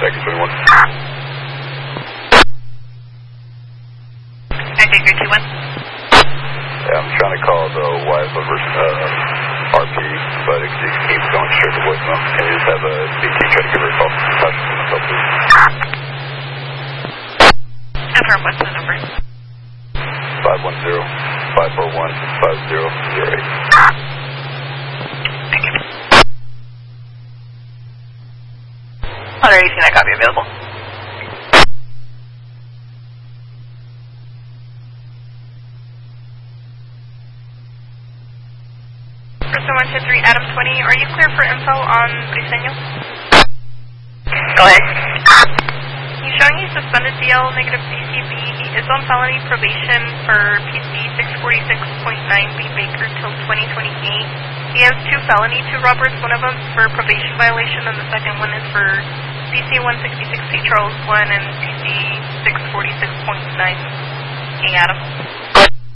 Baker 21. Hi, Baker 21. Yeah, I'm trying to call the wife of RP, but it keeps going straight to voicemail. Can you just have a CT try to give her a call? Confirm, what's the number? 510-541-5008. Thank you. Hunter 18, I copy available. Person 123, Adam 20, are you clear for info on Briseño? Go ahead. He's showing you suspended DL, negative CCB. He is on felony probation for PC 646.9B Baker till 2028. He has 2 felony 2 robbers. One of them is for probation violation, and the second one is for PC 166 P Charles 1 and PC 646.9 King Adam.